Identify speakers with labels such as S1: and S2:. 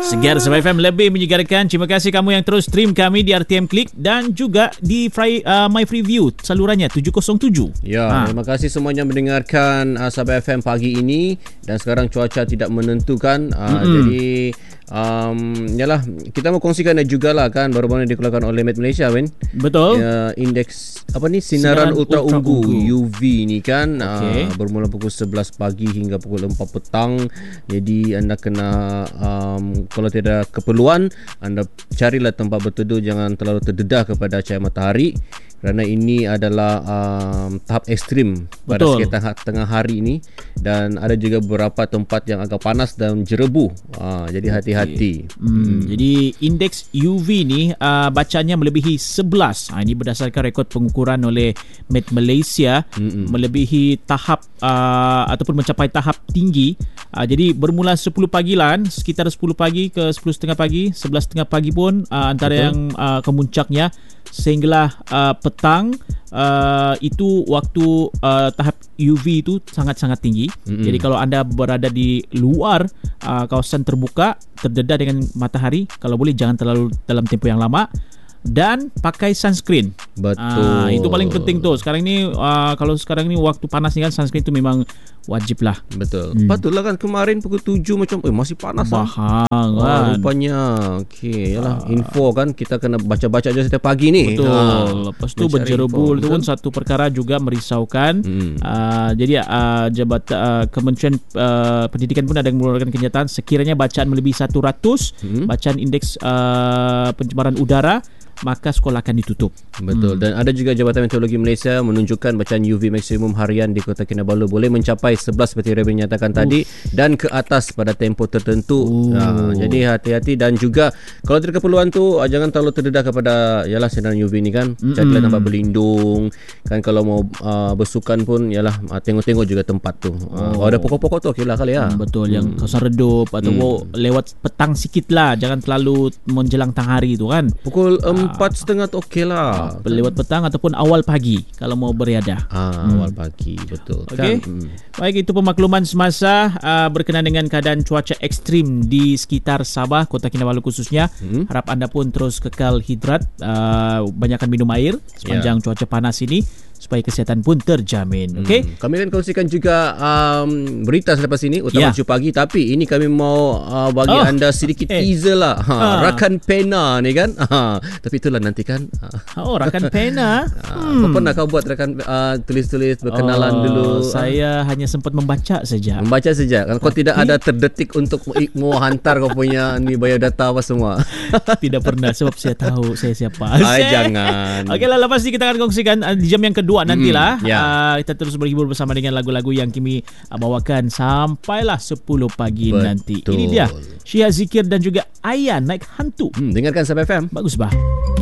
S1: Segar Sabah FM, lebih menyegarkan. Terima kasih kamu yang terus stream kami di RTM Klik dan juga di My Freeview salurannya 707.
S2: Ya, terima kasih semuanya mendengarkan Sabah FM pagi ini. Dan sekarang cuaca tidak menentukan. Jadi yalah, kita mau kongsikan juga lah kan, baru-baru dikeluarkan oleh Met Malaysia, Wen.
S1: Betul.
S2: Indeks apa ni, sinaran ultra ungu UV ni kan, bermula pukul 11 pagi hingga pukul 4 petang. Jadi anda kena kalau tidak keperluan, anda carilah tempat berteduh, jangan terlalu terdedah kepada cahaya matahari. Kerana ini adalah tahap ekstrim pada sekitar tengah hari ini. Dan ada juga beberapa tempat yang agak panas dan jerebu. Jadi hati-hati.
S1: Jadi indeks UV ni bacanya melebihi 11. Ini berdasarkan rekod pengukuran oleh Met Malaysia. Melebihi tahap ataupun mencapai tahap tinggi. Jadi bermula 10 pagi lah, sekitar 10 pagi ke 10.30 pagi, 11.30 pagi pun antara yang kemuncaknya. Sehinggalah petang itu waktu tahap UV itu sangat-sangat tinggi. Jadi kalau anda berada di luar kawasan terbuka, terdedah dengan matahari, kalau boleh jangan terlalu dalam tempoh yang lama. Dan pakai sunscreen.
S2: Betul.
S1: Itu paling penting tu. Sekarang ni kalau sekarang ni waktu panas ni kan, sunscreen tu memang wajib lah.
S2: Betul. Patutlah kan kemarin pukul 7 macam masih panas
S1: bahang kan.
S2: Rupanya. Okey, yalah, info kan kita kena baca-baca je setiap pagi ni.
S1: Betul. Lepas tu berjerebul tu pun satu perkara juga merisaukan. Jadi Kementerian Pendidikan pun ada mengeluarkan kenyataan sekiranya bacaan melebihi 100, bacaan indeks pencemaran udara, maka sekolah akan ditutup.
S2: Betul. Dan ada juga Jabatan Meteorologi Malaysia menunjukkan bacaan UV maksimum harian di Kota Kinabalu boleh mencapai 11 seperti Rebin nyatakan tadi, dan ke atas pada tempoh tertentu. Jadi hati-hati. Dan juga kalau tidak keperluan tu, jangan terlalu terdedah kepada yalah sinaran UV ni kan. Carilah tempat berlindung kan. Kalau mau bersukan pun yalah, tengok-tengok juga tempat tu. Kalau ada pokok-pokok tu okeylah kali ya.
S1: Betul. Yang kawasan redup atau lewat petang sikit lah, jangan terlalu menjelang tengah hari tu kan.
S2: Pukul 4.30 tu okey lah.
S1: Lewat petang ataupun awal pagi kalau mau beriadah.
S2: Awal pagi, betul.
S1: Okay. Kan? Baik, itu pemakluman semasa berkenaan dengan keadaan cuaca ekstrim di sekitar Sabah, Kota Kinabalu khususnya. Harap anda pun terus kekal hidrat, banyakkan minum air sepanjang cuaca panas ini supaya kesihatan pun terjamin. Okey.
S2: Kami akan kongsikan juga berita selepas ini, utama Isu Pagi, tapi ini kami mau bagi anda sedikit teaser lah. Rakan pena ni kan. Tapi itulah nanti kan.
S1: Rakan pena.
S2: Apa pernah kau buat rakan tulis-tulis berkenalan dulu?
S1: Saya hanya sempat membaca saja.
S2: Membaca saja. Kau tidak ada terdetik untuk mau hantar kau punya ni biodata apa semua?
S1: Tidak pernah, sebab saya tahu saya siapa.
S2: Jangan.
S1: Okeylah, lepas ni kita akan kongsikan di jam yang kedua nantilah. Kita terus berhibur bersama dengan lagu-lagu yang kami bawakan sampailah 10 pagi nanti. Ini dia Syihah Zikir dan juga Ayan Naik Hantu.
S2: Dengarkan Sabah FM.
S1: Bagus bah.